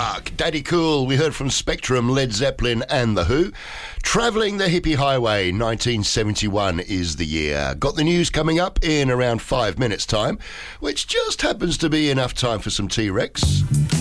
Park, Daddy Cool, we heard from Spectrum, Led Zeppelin and The Who. Travelling the Hippie Highway, 1971 is the year. Got the news coming up in around 5 minutes' time, which just happens to be enough time for some T-Rex.